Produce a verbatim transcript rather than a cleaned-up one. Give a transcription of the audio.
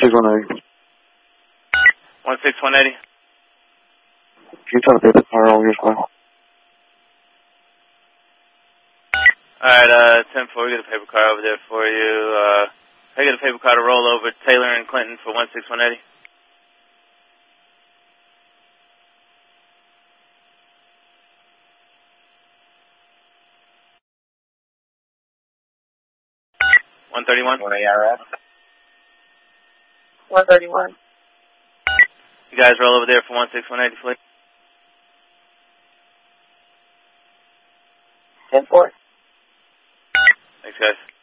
six one eighty. one six one eighty. Can you try to pay the car over here, Square? Alright, uh, ten four, we got a paper car over there for you. Uh, I got a paper car to roll over Taylor and Clinton for one six one eighty. one thirty-one. one A R F. one thirty-one. You guys roll over there for one six one eighty, please. ten four. Thanks, guys.